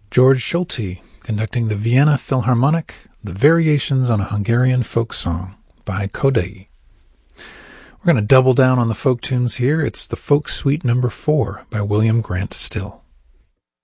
George Schulte conducting the Vienna Philharmonic, the Variations on a Hungarian Folk Song by Kodai. We're going to double down on the folk tunes here. It's the Folk Suite No. 4 by William Grant Still.